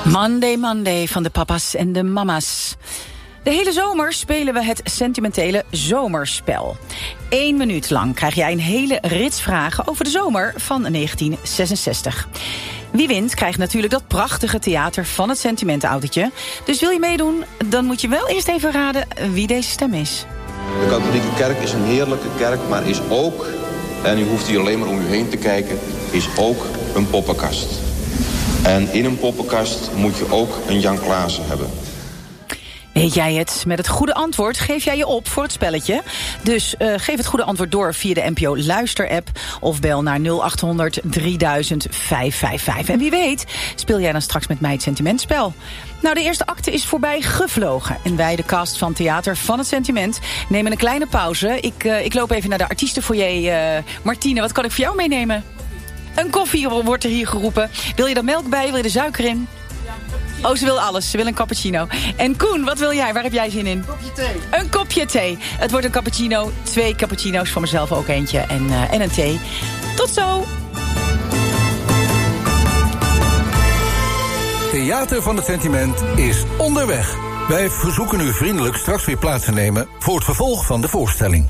Monday van de papa's en de mama's. De hele zomer spelen we het sentimentele zomerspel. 1 minuut lang krijg jij een hele rits vragen over de zomer van 1966. Wie wint krijgt natuurlijk dat prachtige theater van het sentimentenautootje. Dus wil je meedoen, dan moet je wel eerst even raden wie deze stem is. De katholieke kerk is een heerlijke kerk, maar is ook, en u hoeft hier alleen maar om u heen te kijken, is ook een poppenkast. En in een poppenkast moet je ook een Jan Klaassen hebben. Weet jij het? Met het goede antwoord geef jij je op voor het spelletje. Dus geef het goede antwoord door via de NPO Luister-app of bel naar 0800 3000 555. En wie weet speel jij dan straks met mij het sentimentspel. Nou, de eerste acte is voorbij gevlogen. En wij, de cast van Theater van het Sentiment, nemen een kleine pauze. Ik loop even naar de artiestenfoyer. Martine, wat kan ik voor jou meenemen? Een koffie wordt er hier geroepen. Wil je daar melk bij? Wil je er suiker in? Oh, ze wil alles. Ze wil een cappuccino. En Koen, wat wil jij? Waar heb jij zin in? Een kopje thee. Een kopje thee. Het wordt een cappuccino. 2 cappuccino's, voor mezelf ook eentje. En een thee. Tot zo! Theater van het Sentiment is onderweg. Wij verzoeken u vriendelijk straks weer plaats te nemen voor het vervolg van de voorstelling.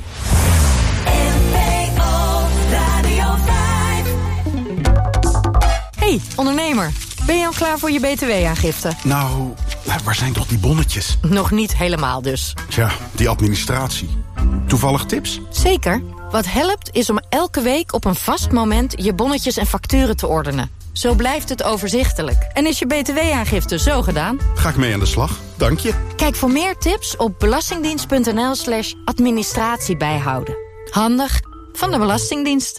Hey, ondernemer. Ben je al klaar voor je BTW-aangifte? Nou, waar zijn toch die bonnetjes? Nog niet helemaal dus. Tja, die administratie. Toevallig tips? Zeker. Wat helpt is om elke week op een vast moment je bonnetjes en facturen te ordenen. Zo blijft het overzichtelijk. En is je BTW-aangifte zo gedaan? Ga ik mee aan de slag. Dank je. Kijk voor meer tips op belastingdienst.nl/administratie bijhouden. Handig van de Belastingdienst.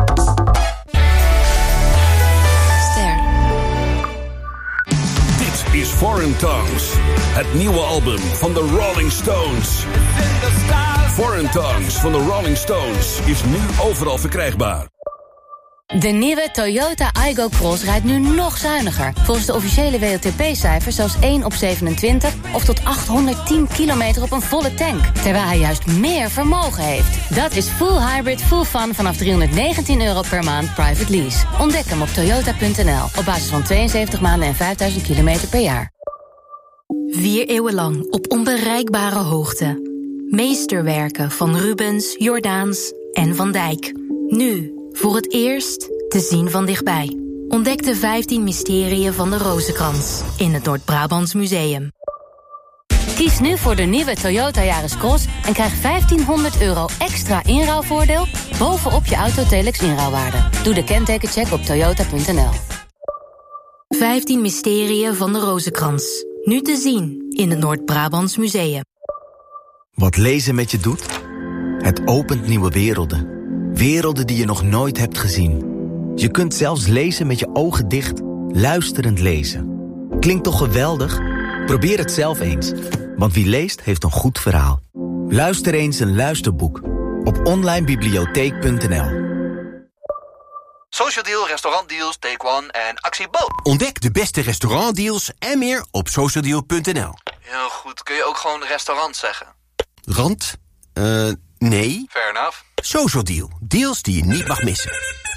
Dit is Foreign Tongues, het nieuwe album van de Rolling Stones. Foreign Tongues van de Rolling Stones is nu overal verkrijgbaar. De nieuwe Toyota Aygo Cross rijdt nu nog zuiniger. Volgens de officiële WLTP-cijfers zelfs 1 op 27... of tot 810 kilometer op een volle tank. Terwijl hij juist meer vermogen heeft. Dat is full hybrid, full fun vanaf €319 per maand private lease. Ontdek hem op toyota.nl. Op basis van 72 maanden en 5000 kilometer per jaar. 4 eeuwen lang op onbereikbare hoogte. Meesterwerken van Rubens, Jordaens en Van Dijk. Nu voor het eerst te zien van dichtbij. Ontdek de 15 mysterieën van de Rozenkrans in het Noord-Brabants Museum. Kies nu voor de nieuwe Toyota Yaris Cross en krijg €1500 extra inruilvoordeel bovenop je Autotelex inruilwaarde. Doe de kentekencheck op toyota.nl. 15 mysterieën van de Rozenkrans. Nu te zien in het Noord-Brabants Museum. Wat lezen met je doet? Het opent nieuwe werelden. Werelden die je nog nooit hebt gezien. Je kunt zelfs lezen met je ogen dicht, luisterend lezen. Klinkt toch geweldig? Probeer het zelf eens. Want wie leest, heeft een goed verhaal. Luister eens een luisterboek op onlinebibliotheek.nl. Social Deal, restaurantdeals, Take One en Actie Bo. Ontdek de beste restaurantdeals en meer op socialdeal.nl. Heel goed, kun je ook gewoon restaurant zeggen? Rand? Nee. Fair enough. Social Deal, deals die je niet mag missen.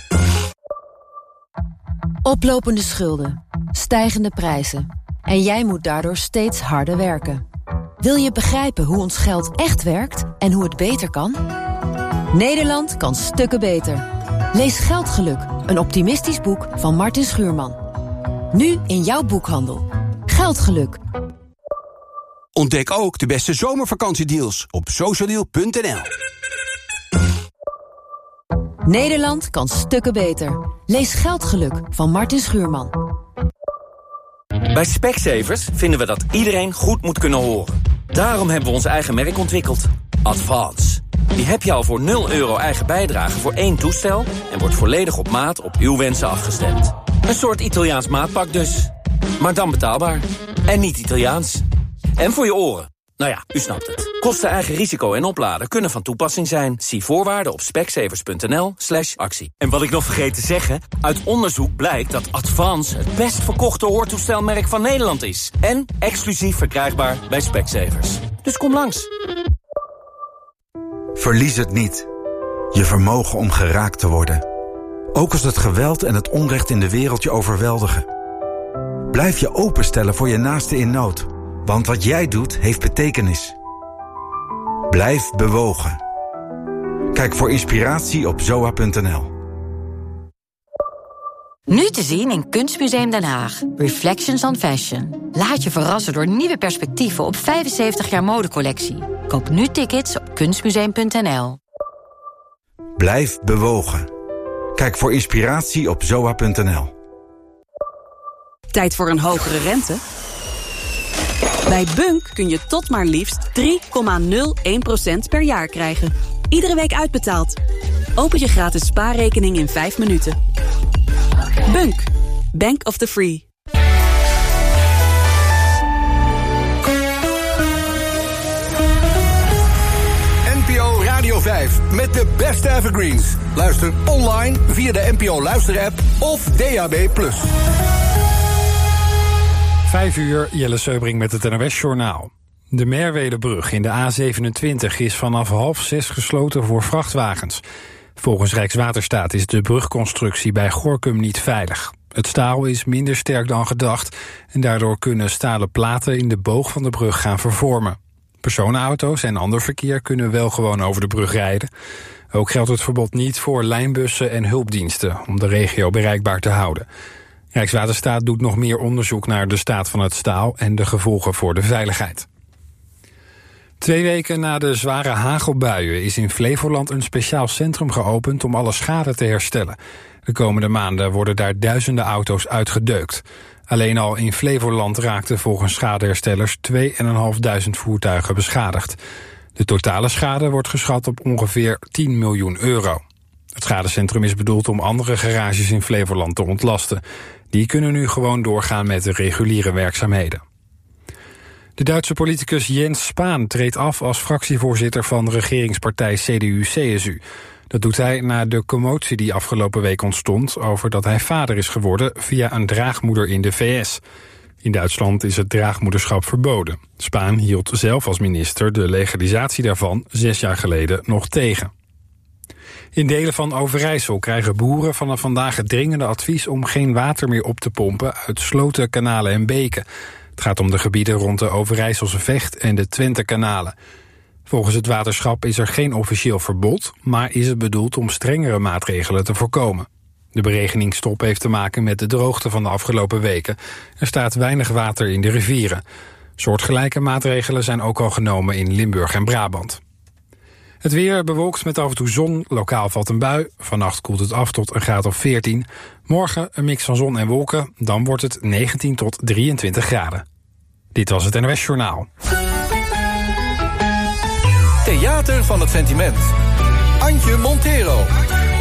Oplopende schulden, stijgende prijzen. En jij moet daardoor steeds harder werken. Wil je begrijpen hoe ons geld echt werkt en hoe het beter kan? Nederland kan stukken beter. Lees Geldgeluk, een optimistisch boek van Martin Schuurman. Nu in jouw boekhandel. Geldgeluk. Ontdek ook de beste zomervakantiedeals op socialdeal.nl. Nederland kan stukken beter. Lees Geldgeluk van Martin Schuurman. Bij Specsavers vinden we dat iedereen goed moet kunnen horen. Daarom hebben we ons eigen merk ontwikkeld. Advance. Die heb je al voor €0 eigen bijdrage voor 1 toestel... en wordt volledig op maat op uw wensen afgestemd. Een soort Italiaans maatpak dus. Maar dan betaalbaar. En niet Italiaans. En voor je oren. Nou ja, u snapt het. Kosten, eigen risico en opladen kunnen van toepassing zijn. Zie voorwaarden op specsavers.nl/actie. En wat ik nog vergeet te zeggen... uit onderzoek blijkt dat Advance het best verkochte hoortoestelmerk van Nederland is. En exclusief verkrijgbaar bij Specsavers. Dus kom langs. Verlies het niet. Je vermogen om geraakt te worden. Ook als het geweld en het onrecht in de wereld je overweldigen. Blijf je openstellen voor je naaste in nood. Want wat jij doet, heeft betekenis. Blijf bewogen. Kijk voor inspiratie op zoa.nl. Nu te zien in Kunstmuseum Den Haag. Reflections on Fashion. Laat je verrassen door nieuwe perspectieven op 75 jaar modecollectie. Koop nu tickets op kunstmuseum.nl. Blijf bewogen. Kijk voor inspiratie op zoa.nl. Tijd voor een hogere rente? Bij Bunk kun je tot maar liefst 3,01% per jaar krijgen. Iedere week uitbetaald. Open je gratis spaarrekening in 5 minuten. Bunk. Bank of the Free. NPO Radio 5 met de beste evergreens. Luister online via de NPO Luister-app of DAB+. 5 uur, Jelle Seubring met het NOS-journaal. De Merwedebrug in de A27 is vanaf 5:30 gesloten voor vrachtwagens. Volgens Rijkswaterstaat is de brugconstructie bij Gorinchem niet veilig. Het staal is minder sterk dan gedacht en daardoor kunnen stalen platen in de boog van de brug gaan vervormen. Personenauto's en ander verkeer kunnen wel gewoon over de brug rijden. Ook geldt het verbod niet voor lijnbussen en hulpdiensten om de regio bereikbaar te houden. Rijkswaterstaat doet nog meer onderzoek naar de staat van het staal en de gevolgen voor de veiligheid. 2 weken na de zware hagelbuien is in Flevoland een speciaal centrum geopend om alle schade te herstellen. De komende maanden worden daar duizenden auto's uitgedeukt. Alleen al in Flevoland raakten volgens schadeherstellers 2.500 voertuigen beschadigd. De totale schade wordt geschat op ongeveer 10 miljoen euro. Het schadecentrum is bedoeld om andere garages in Flevoland te ontlasten. Die kunnen nu gewoon doorgaan met de reguliere werkzaamheden. De Duitse politicus Jens Spahn treedt af als fractievoorzitter van regeringspartij CDU-CSU. Dat doet hij na de commotie die afgelopen week ontstond over dat hij vader is geworden via een draagmoeder in de VS. In Duitsland is het draagmoederschap verboden. Spahn hield zelf als minister de legalisatie daarvan 6 jaar geleden nog tegen. In delen van Overijssel krijgen boeren vanaf vandaag het dringende advies om geen water meer op te pompen uit sloten, kanalen en beken. Het gaat om de gebieden rond de Overijsselse Vecht en de Twente-kanalen. Volgens het waterschap is er geen officieel verbod, maar is het bedoeld om strengere maatregelen te voorkomen. De beregeningsstop heeft te maken met de droogte van de afgelopen weken. Er staat weinig water in de rivieren. Soortgelijke maatregelen zijn ook al genomen in Limburg en Brabant. Het weer bewolkt met af en toe zon, lokaal valt een bui. Vannacht koelt het af tot een graad of 14. Morgen een mix van zon en wolken, dan wordt het 19 tot 23 graden. Dit was het NOS Journaal. Theater van het sentiment. Antje Montero.